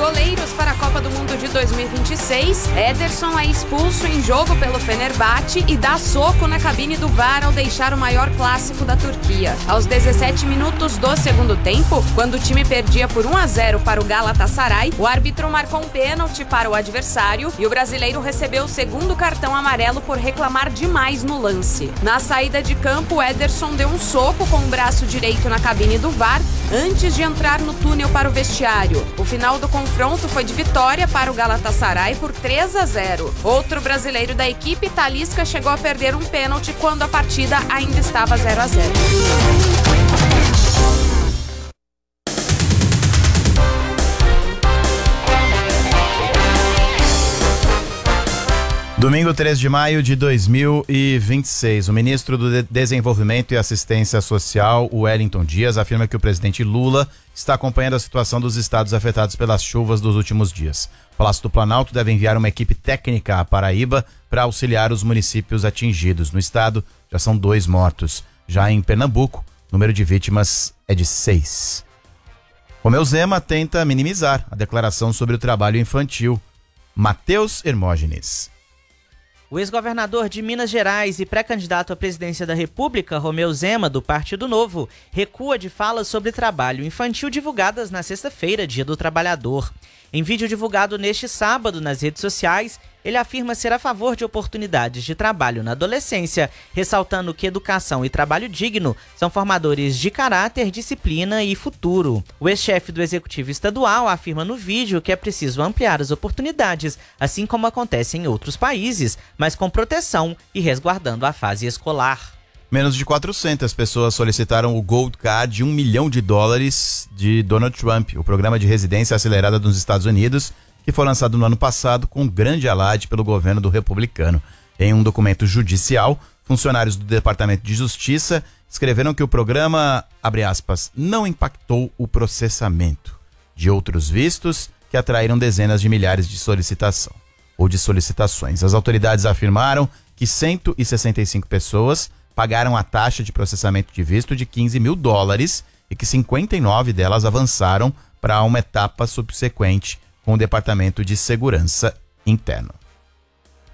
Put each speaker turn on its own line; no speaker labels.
Goleiros para a Copa do Mundo de 2026, Ederson é expulso em jogo pelo Fenerbahçe e dá soco na cabine do VAR ao deixar o maior clássico da Turquia. Aos 17 minutos do segundo tempo, quando o time perdia por 1-0 para o Galatasaray, o árbitro marcou um pênalti para o adversário e o brasileiro recebeu o segundo cartão amarelo por reclamar demais no lance. Na saída de campo, Ederson deu um soco com o braço direito na cabine do VAR antes de entrar no túnel para o vestiário. O final do confronto foi de vitória para o Galatasaray por 3-0. Outro brasileiro da equipe, Talisca, chegou a perder um pênalti quando a partida ainda estava 0-0.
Domingo 3 de maio de 2026, o ministro do Desenvolvimento e Assistência Social, Wellington Dias, afirma que o presidente Lula está acompanhando a situação dos estados afetados pelas chuvas dos últimos dias. O Palácio do Planalto deve enviar uma equipe técnica à Paraíba para auxiliar os municípios atingidos. No estado, já são 2 mortos. Já em Pernambuco, o número de vítimas é de 6. Romeu Zema tenta minimizar a declaração sobre o trabalho infantil. Matheus Hermógenes.
O ex-governador de Minas Gerais e pré-candidato à presidência da República, Romeu Zema, do Partido Novo, recua de falas sobre trabalho infantil divulgadas na sexta-feira, Dia do Trabalhador. Em vídeo divulgado neste sábado nas redes sociais, ele afirma ser a favor de oportunidades de trabalho na adolescência, ressaltando que educação e trabalho digno são formadores de caráter, disciplina e futuro. O ex-chefe do Executivo Estadual afirma no vídeo que é preciso ampliar as oportunidades, assim como acontece em outros países, mas com proteção e resguardando a fase escolar.
Menos de 400 pessoas solicitaram o Gold Card de $1 milhão de Donald Trump, o programa de residência acelerada dos Estados Unidos, que foi lançado no ano passado com grande alarde pelo governo do republicano. Em um documento judicial, funcionários do Departamento de Justiça escreveram que o programa, abre aspas, não impactou o processamento de outros vistos que atraíram dezenas de milhares de solicitações. As autoridades afirmaram que 165 pessoas pagaram a taxa de processamento de visto de $15 mil e que 59 delas avançaram para uma etapa subsequente com o Departamento de Segurança Interno.